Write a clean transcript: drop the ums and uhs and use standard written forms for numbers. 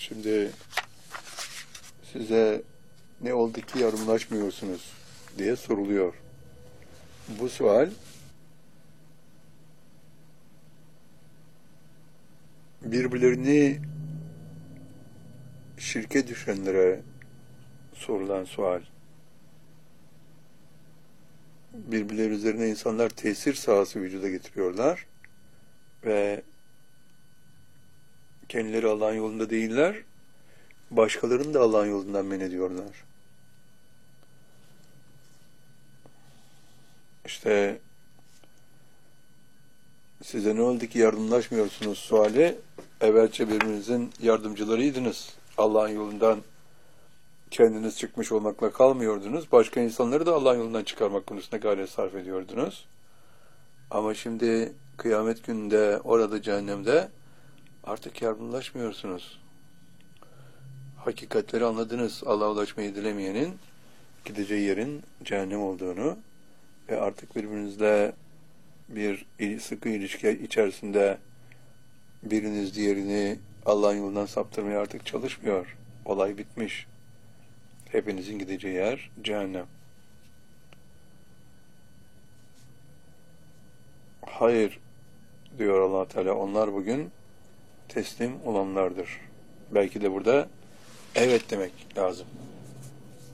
Şimdi size ne oldu ki yardımlaşmıyorsunuz diye soruluyor. Bu sual birbirlerini şirke düşenlere sorulan sual. Birbirleri üzerine insanlar tesir sahası vücuda getiriyorlar ve kendileri Allah'ın yolunda değiller, başkalarını da Allah'ın yolundan men ediyorlar. İşte size ne oldu ki yardımlaşmıyorsunuz suali, evvelce birbirinizin yardımcılarıydınız. Allah'ın yolundan kendiniz çıkmış olmakla kalmıyordunuz. Başka insanları da Allah'ın yolundan çıkarmak konusunda gayret sarf ediyordunuz. Ama şimdi kıyamet gününde, orada cehennemde artık yardımlaşmıyorsunuz. Hakikatleri anladınız. Allah'a ulaşmayı dilemeyenin gideceği yerin cehennem olduğunu ve artık birbirinizle bir sıkı ilişki içerisinde biriniz diğerini Allah'ın yolundan saptırmaya artık çalışmıyor. Olay bitmiş. Hepinizin gideceği yer cehennem. Hayır diyor Allah Teala, onlar bugün teslim olanlardır. Belki de burada evet demek lazım.